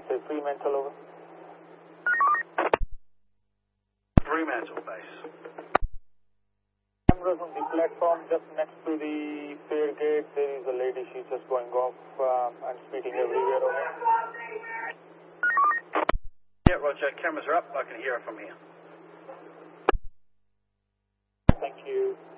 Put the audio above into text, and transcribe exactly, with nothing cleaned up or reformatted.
It's a Fremantle over. Fremantle base. Cameras on the platform just next to the fare gate. There is a lady, she's just going off um, and speeding everywhere over. Yeah, roger. Cameras are up. I can hear her from here. Thank you.